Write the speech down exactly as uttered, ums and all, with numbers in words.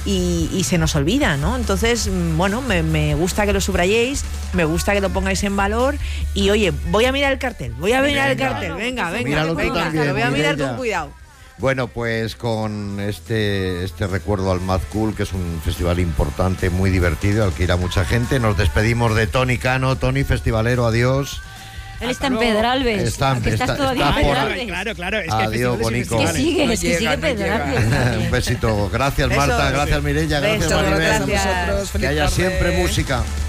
y, y se nos olvida, ¿no? Entonces, bueno, me, me gusta que lo subrayéis, me gusta que lo pongáis en valor y, oye, voy a mirar el cartel, voy a mirar Venga. el cartel, venga, venga, Míralo tú venga, también, lo voy a mirar Mireia. con cuidado. Bueno, pues con este, este recuerdo al Mad Cool, que es un festival importante, muy divertido, al que irá mucha gente, nos despedimos de Tony Cano. Tony, festivalero, adiós. Él está en Pedralbes. Está, Aquí estás está- todavía está en por- Pedralbes. Claro, claro. Es que hay Adiós, festivales y bonico. Que festivales. sigue, No es que llega, sigue no llega. Pedralbes. Un besito. Gracias, Besos. Marta. Gracias, Mireia. Gracias, Besos, Maribel. gracias. Nosotros, Que feliz haya tarde. siempre música.